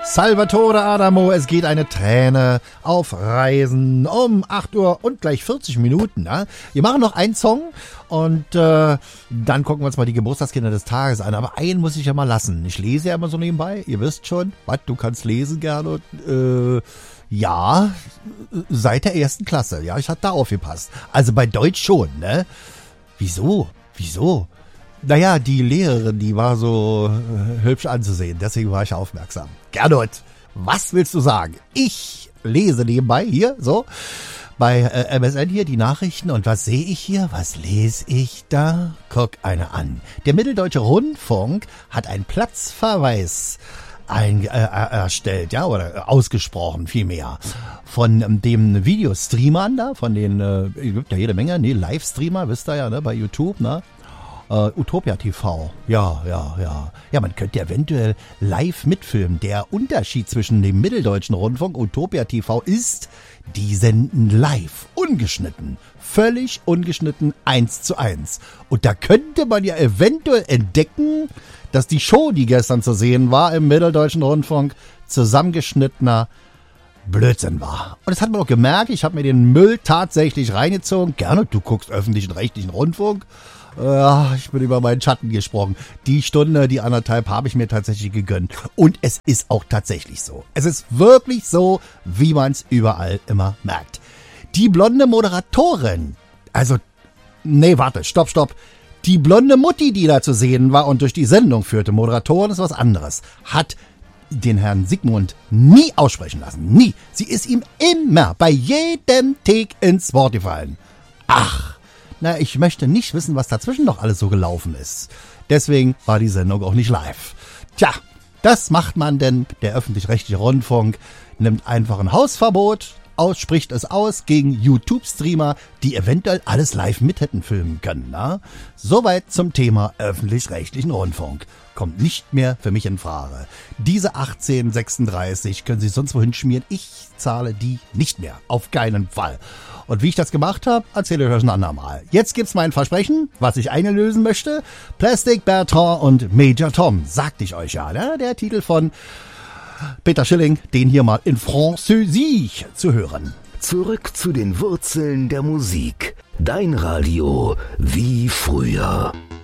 Salvatore Adamo, es geht eine Träne auf Reisen um 8 Uhr und gleich 40 Minuten. Ne? Wir machen noch einen Song und dann gucken wir uns mal die Geburtstagskinder des Tages an. Aber einen muss ich ja mal lassen. Ich lese ja immer so nebenbei. Ihr wisst schon, was, du kannst lesen gerne. Ja, seit der 1. Klasse. Ja, ich hatte da aufgepasst. Also bei Deutsch schon, ne? Wieso? Naja, die Lehrerin, die war so hübsch anzusehen, deswegen war ich aufmerksam. Gernot, was willst du sagen? Ich lese nebenbei hier, so, bei MSN hier die Nachrichten und was sehe ich hier? Was lese ich da? Guck eine an. Der Mitteldeutsche Rundfunk hat einen Platzverweis erstellt, ja, oder ausgesprochen vielmehr, von dem Videostreamern da, von den, gibt ja jede Menge, Livestreamer, wisst ihr ja, ne, bei YouTube, ne? Utopia TV. Ja. Ja, man könnte eventuell live mitfilmen. Der Unterschied zwischen dem Mitteldeutschen Rundfunk und Utopia TV ist, die senden live, ungeschnitten. Völlig ungeschnitten, 1:1. Und da könnte man ja eventuell entdecken, dass die Show, die gestern zu sehen war im Mitteldeutschen Rundfunk, zusammengeschnittener Blödsinn war. Und das hat man auch gemerkt. Ich habe mir den Müll tatsächlich reingezogen. Gerne, du guckst öffentlichen, rechtlichen Rundfunk. Ich bin über meinen Schatten gesprungen. Die Stunde, die 1,5 habe ich mir tatsächlich gegönnt. Und es ist auch tatsächlich so. Es ist wirklich so, wie man es überall immer merkt. Die blonde Moderatorin, stopp. Die blonde Mutti, die da zu sehen war und durch die Sendung führte, Moderatorin ist was anderes, hat den Herrn Sigmund nie aussprechen lassen. Nie. Sie ist ihm immer bei jedem Take ins Wort gefallen. Ach. Na, ich möchte nicht wissen, was dazwischen noch alles so gelaufen ist. Deswegen war die Sendung auch nicht live. Tja, das macht man denn. Der öffentlich-rechtliche Rundfunk nimmt einfach ein Hausverbot, spricht es aus gegen YouTube-Streamer, die eventuell alles live mit hätten filmen können. Na? Soweit zum Thema öffentlich-rechtlichen Rundfunk. Kommt nicht mehr für mich in Frage. Diese 18,36 können Sie sonst wohin schmieren. Ich zahle die nicht mehr. Auf keinen Fall. Und wie ich das gemacht habe, erzähle ich euch ein andermal. Jetzt gibt's mein Versprechen, was ich einlösen möchte. Plastic Bertrand und Major Tom, sagte ich euch ja, ne? Der Titel von Peter Schilling, den hier mal in Französisch zu hören. Zurück zu den Wurzeln der Musik. Dein Radio wie früher.